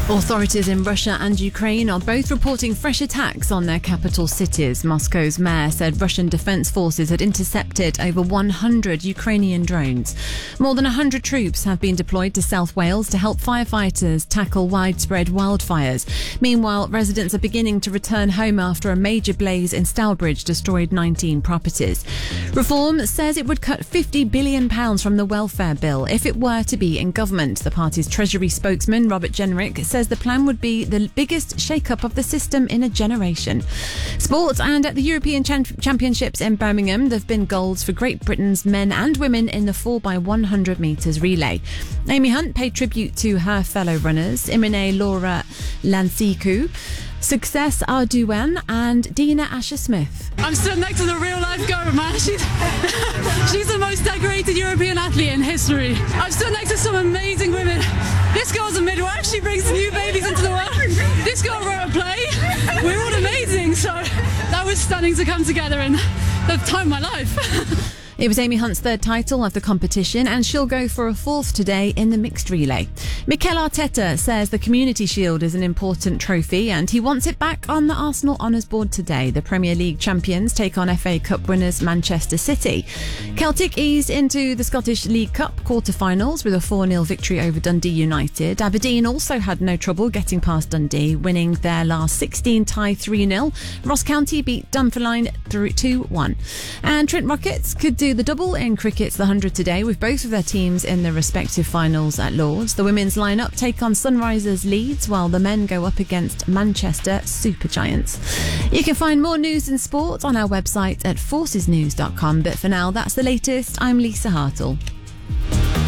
Authorities in Russia and Ukraine are both reporting fresh attacks on their capital cities. Moscow's mayor said Russian defense forces had intercepted over 100 Ukrainian drones. More than 100 troops have been deployed to South Wales to help firefighters tackle widespread wildfires. Meanwhile, residents are beginning to return home after a major blaze in Stourbridge destroyed 19 properties. Reform says it would cut £50 billion from the welfare bill if it were to be in government. The party's Treasury spokesman, Robert Jenrick, says the plan would be the biggest shake-up of the system in a generation. Sports, and at the European Championships in Birmingham, there have been golds for Great Britain's men and women in the 4x100 metres relay. Amy Hunt paid tribute to her fellow runners, Imene Laura Lansiku, Success Ardouin and Dina Asher-Smith. I'm stood next to the real-life girl, man. She's the most decorated European athlete in history. I've stood next to some amazing women. This girl's a midwife. She brings new babies into the world. This girl wrote a play. We're all amazing. So that was stunning to come together in the time of my life. It was Amy Hunt's third title of the competition, and she'll go for a fourth today in the mixed relay. Mikel Arteta says the Community Shield is an important trophy and he wants it back on the Arsenal Honours Board today. The Premier League champions take on FA Cup winners Manchester City. Celtic eased into the Scottish League Cup quarter-finals with a 4-0 victory over Dundee United. Aberdeen also had no trouble getting past Dundee, winning their last 16 tie 3-0. Ross County beat Dunfermline 2-1. And Trent Rockets could do the double in cricket's The 100 today, with both of their teams in their respective finals at Lords. The women's line-up take on Sunrisers Leeds, while the men go up against Manchester Supergiants. You can find more news and sport on our website at forcesnews.com, but for now, that's the latest. I'm Lisa Hartle.